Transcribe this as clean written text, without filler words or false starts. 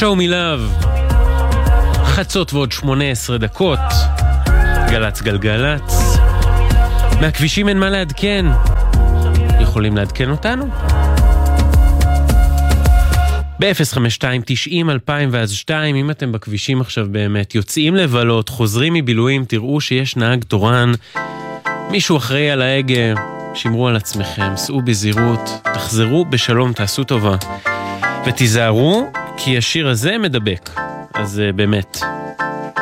Show me love. חצות ועוד 18 דקות. גלץ גלגלץ. מהכבישים אין מה לעדכן. יכולים לעדכן אותנו? ב-052-90-2002, אם אתם בכבישים עכשיו באמת, יוצאים לבלות, חוזרים מבילויים, תראו שיש נהג תורן, מישהו אחראי על ההגה, שמרו על עצמכם, סעו בזהירות, תחזרו בשלום, תעשו טובה. ותיזהרו, כי השיר הזה מדבק. אז באמת,